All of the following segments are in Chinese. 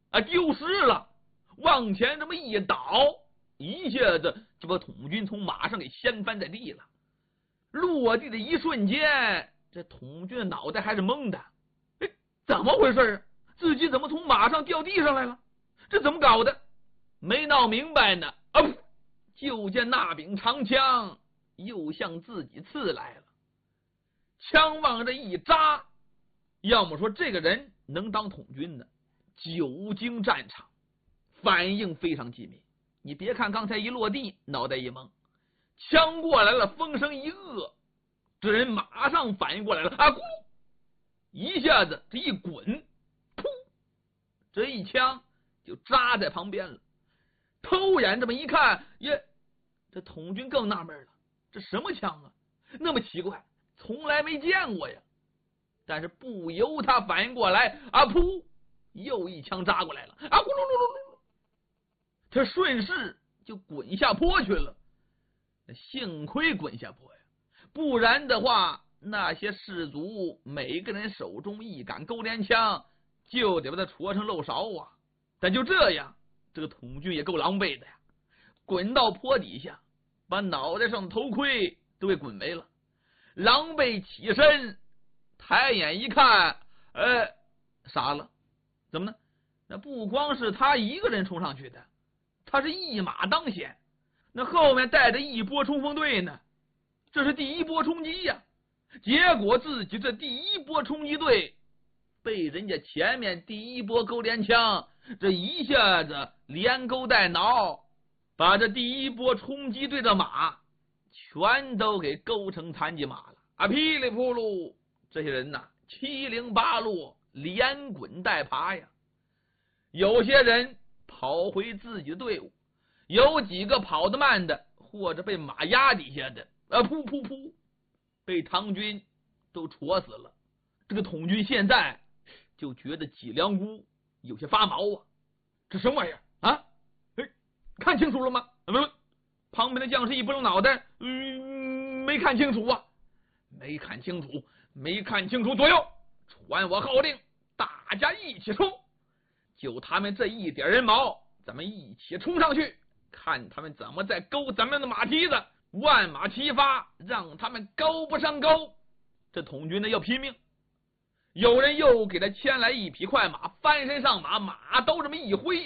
丢失了，往前这么一倒，一下子就把统军从马上给掀翻在地了。落地的一瞬间，这统军的脑袋还是懵的，怎么回事啊？自己怎么从马上掉地上来了？这怎么搞的？没闹明白呢，就见那柄长枪又向自己刺来了，枪往这一扎，要么说这个人能当统军的，久经战场，反应非常机敏。你别看刚才一落地，脑袋一懵，枪过来了，风声一恶，这人马上反应过来了，咕，一下子这一滚，噗，这一枪就扎在旁边了。偷眼这么一看，这统军更纳闷了，这什么枪啊？那么奇怪，从来没见过呀。但是不由他反应过来，噗，又一枪扎过来了，咕噜噜噜噜，他顺势就滚下坡去了。幸亏滚下坡呀，不然的话，那些士卒每个人手中一杆钩镰枪，就得把他戳成漏勺啊。但就这样，这个统军也够狼狈的呀，滚到坡底下，把脑袋上的头盔都给滚没了，狼狈起身，抬眼一看，傻了，怎么呢？那不光是他一个人冲上去的，他是一马当先，那后面带着一波冲锋队呢，这是第一波冲击呀。结果自己这第一波冲击队被人家前面第一波钩镰枪这一下子连钩带挠，把这第一波冲击队的马全都给勾成残疾马了噼里扑噜，这些人呐七零八落，连滚带爬呀。有些人跑回自己的队伍，有几个跑得慢的，或者被马压底下的，噗噗噗，被唐军都戳死了。这个统军现在就觉得脊梁骨有些发毛啊，这什么玩意儿啊？看清楚了吗？旁边的将士一拨弄脑袋，没看清楚啊，没看清楚，左右传我号令，大家一起冲！就他们这一点人毛，咱们一起冲上去，看他们怎么再勾咱们的马蹄子，万马齐发，让他们勾不上钩。这统军呢要拼命，有人又给他牵来一匹快马，翻身上马，马刀这么一挥，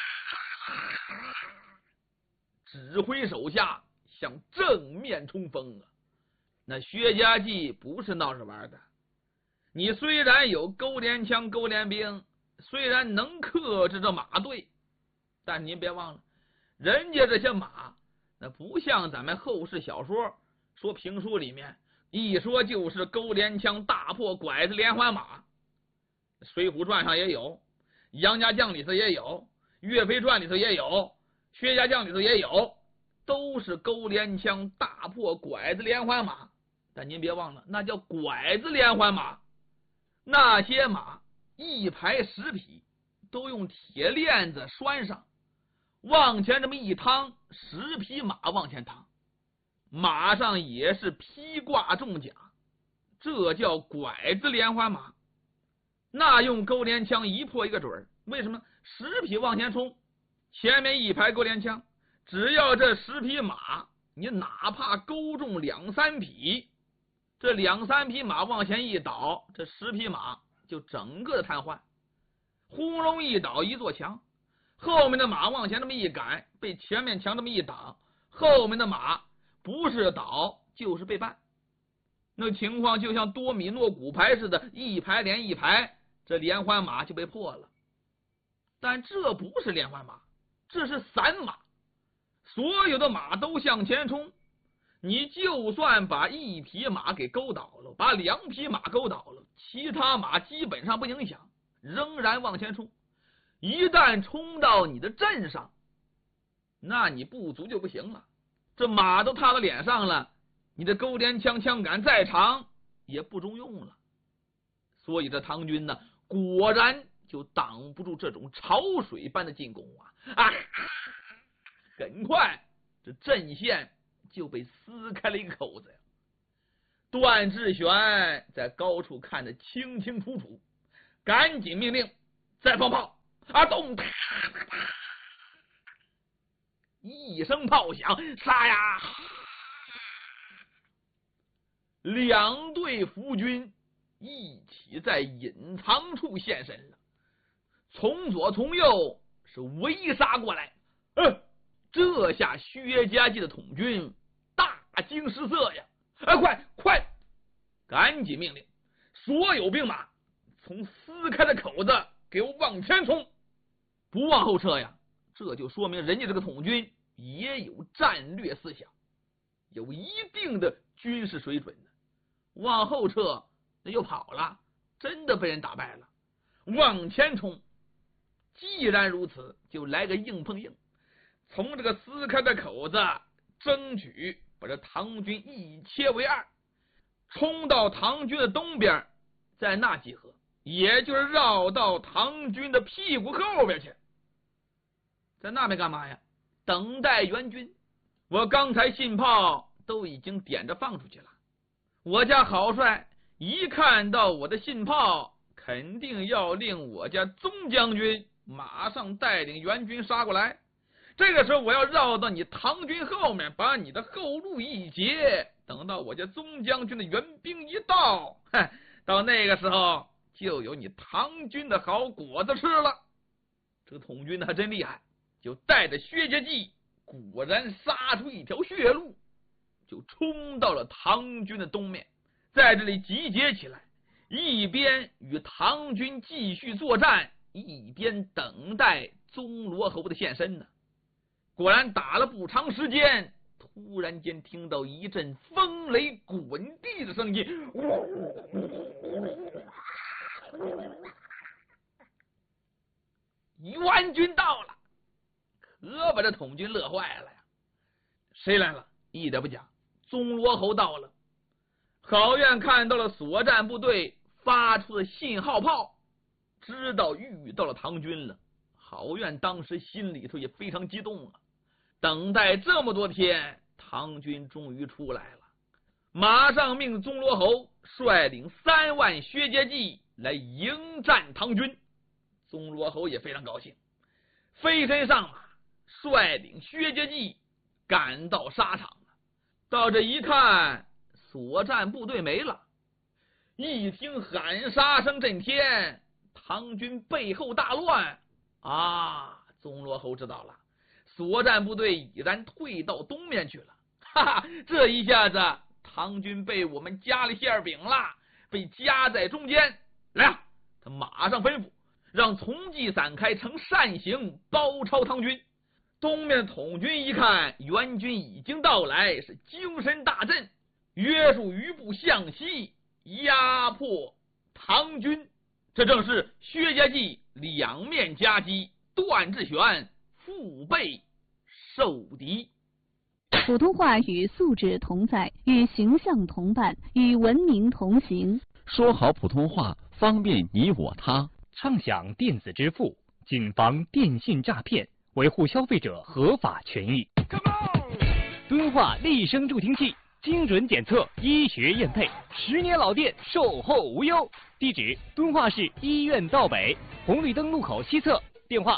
指挥手下向正面冲锋啊！那薛家记不是闹着玩的，你虽然有钩镰枪、钩镰兵，虽然能克制这马队，但您别忘了，人家这些马那不像咱们后世小说说评书里面一说就是钩镰枪、大破拐子连环马。水浒传上也有，杨家将里头也有，岳飞传里头也有，薛家将里头也有，都是钩镰枪、大破拐子连环马。但您别忘了，那叫拐子连环马，那些马一排10匹，都用铁链子拴上，往前这么一趟，10匹马往前趟，马上也是披挂重甲，这叫拐子连环马。那用钩镰枪一破一个准，为什么？10匹往前冲，前面一排钩镰枪，只要这10匹马，你哪怕钩中2、3匹，这2、3匹马往前一倒，这10匹马就整个的瘫痪，轰隆一倒一座墙，后面的马往前这么一赶，被前面墙这么一挡，后面的马不是倒就是被绊。那情况就像多米诺骨牌似的，一排连一排，这连环马就被破了。但这不是连环马，这是散马，所有的马都向前冲，你就算把1匹马给勾倒了，把2匹马勾倒了，其他马基本上不影响，仍然往前冲。一旦冲到你的阵上，那你不足就不行了，这马都踏到脸上了，你的钩镰枪枪杆再长也不中用了。所以这唐军呢，果然就挡不住这种潮水般的进攻很快这阵线就被撕开了一个口子呀。段志玄在高处看得清清楚楚，赶紧命令再放炮咚！一声炮响，杀呀！两队伏军一起在隐藏处现身了，从左从右是围杀过来。这下薛家记的统军大惊失色呀！快！赶紧命令所有兵马从撕开的口子给我往前冲，不往后撤呀！这就说明人家这个统军也有战略思想，有一定的军事水准的。往后撤那就跑了，真的被人打败了。往前冲，既然如此，就来个硬碰硬，从这个撕开的口子争取把这唐军一切为二，冲到唐军的东边，在那集合，也就是绕到唐军的屁股后边去。在那边干嘛呀？等待援军。我刚才信炮都已经点着放出去了，我家郝帅一看到我的信炮，肯定要令我家宗将军马上带领援军杀过来。这个时候我要绕到你唐军后面，把你的后路一截，等到我家宗将军的援兵一到，到那个时候就有你唐军的好果子吃了。这个统军还真厉害，就带着薛家记果然杀出一条血路，就冲到了唐军的东面，在这里集结起来，一边与唐军继续作战，一边等待宗罗侯的现身呢。果然打了不长时间，突然间听到一阵风雷滚地的声音，援军到了，可把这统军乐坏了呀！谁来了？一点不假，宗罗侯到了。郝院看到了所战部队发出的信号炮，知道遇到了唐军了。郝院当时心里头也非常激动啊！等待这么多天，唐军终于出来了，马上命宗罗侯率领3万薛家骑来迎战唐军。宗罗侯也非常高兴，飞身上马，率领薛家骑赶到沙场了。到这一看，所战部队没了，一听喊杀声震天，唐军背后大乱啊！宗罗侯知道了，所战部队已然退到东面去了。这一下子唐军被我们夹了馅饼了，被夹在中间。来啊！他马上吩咐让从骑散开，呈扇形包抄唐军。东面统军一看援军已经到来，是精神大振，约束余部向西压迫唐军。这正是薛家骑两面夹击，段志玄腹背受敌。 普通话与素质同在，与形象同伴，与文明同行。 说好普通话，方便你我他。 畅享电子支付，谨防电信诈骗，维护消费者合法权益。敦化立声助听器，精准检测，医学验配，10年老店，售后无忧。地址：敦化市医院道北红绿灯路口西侧，电话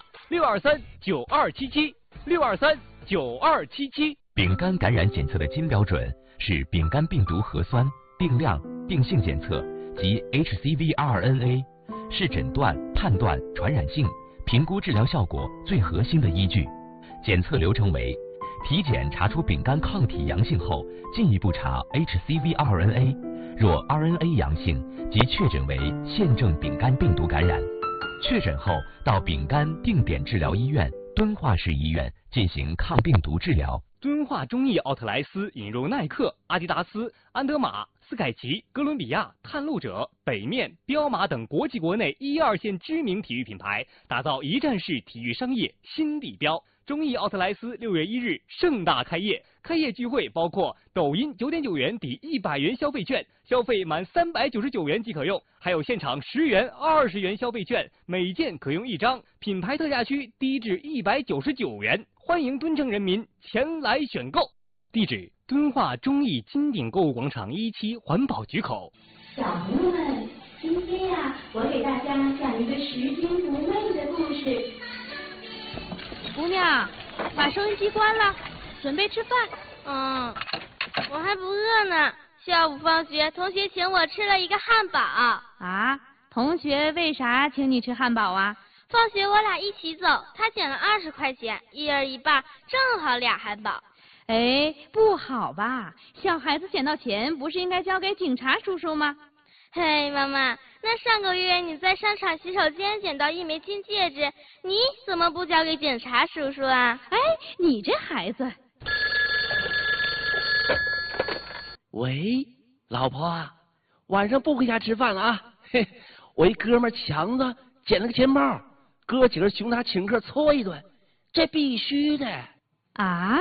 6239277，6239277。 丙肝感染检测的金标准是丙肝病毒核酸、病量、病性检测及 HCV-RNA， 是诊断、判断传染性、评估治疗效果最核心的依据。检测流程为：体检查出丙肝抗体阳性后，进一步查 HCV-RNA， 若 RNA 阳性，即确诊为现症丙肝病毒感染。确诊后到丙肝定点治疗医院敦化市医院进行抗病毒治疗。 敦化中义奥特莱斯引入耐克、阿迪达斯、安德玛、斯凯奇、哥伦比亚、探路者、北面、彪马等国际国内1、2线知名体育品牌，打造一站式体育商业新地标。中义奥特莱斯6月1日盛大开业，开业聚会包括抖音9.9元抵100元消费券，消费满399元即可用，还有现场10元、20元消费券，每件可用1张，品牌特价区低至199元，欢迎敦城人民前来选购。地址：敦化中义金鼎购物广场1期环保局口。 小朋友们，今天我给大家讲一个拾金不昧的故事。 姑娘，把收音机关了，准备吃饭。 我还不饿呢。下午放学，同学请我吃了一个汉堡。 啊？同学为啥请你吃汉堡啊？ 放学我俩一起走，他捡了20块钱，一人一半，正好2汉堡。 哎，不好吧？小孩子捡到钱不是应该交给警察叔叔吗？ 嘿，妈妈，那上个月你在商场洗手间捡到1枚金戒指，你怎么不交给警察叔叔啊？ 哎，你这孩子。 喂，老婆啊，晚上不回家吃饭了啊？嘿，我一哥们强子捡了个钱包，哥几个熊他请客搓一顿，这必须的。 啊？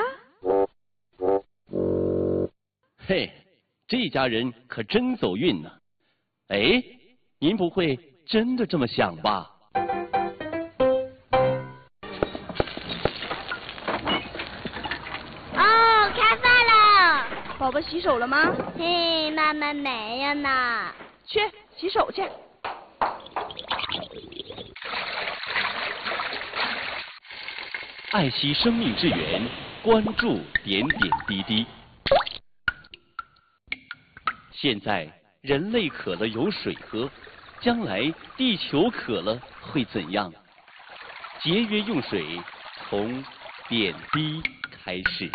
嘿，这家人可真走运呢。哎，您不会真的这么想吧？ 哦，开饭了。 宝宝洗手了吗？ 嘿，妈妈没有呢。 去洗手去。 爱惜生命之源，关注点点滴滴。现在人类渴了有水喝，将来地球渴了会怎样？节约用水，从点滴开始。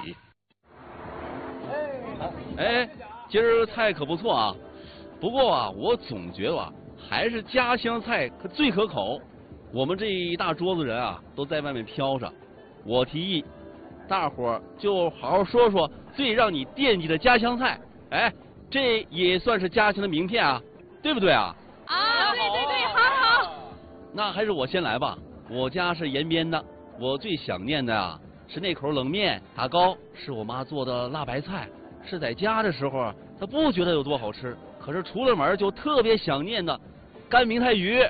哎，今儿菜可不错啊，不过啊，我总觉得啊，还是家乡菜可最可口。我们这一大桌子人啊，都在外面飘着。我提议，大伙儿就好好说说最让你惦记的家乡菜。哎，这也算是家乡的名片啊，对不对啊？ 啊，对，好。 那还是我先来吧。我家是延边的，我最想念的啊是那口冷面、打糕，是我妈做的辣白菜。是在家的时候，她不觉得有多好吃，可是出了门就特别想念的干明太鱼。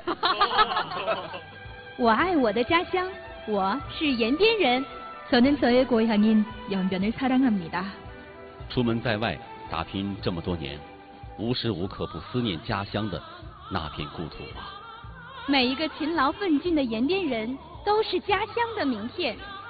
我爱我的家乡，我是延边人。저는저의고향인연변을사랑합니다。 出门在外打拼这么多年，无时无刻不思念家乡的那片故土啊！ 每一个勤劳奋进的延边人都是家乡的名片。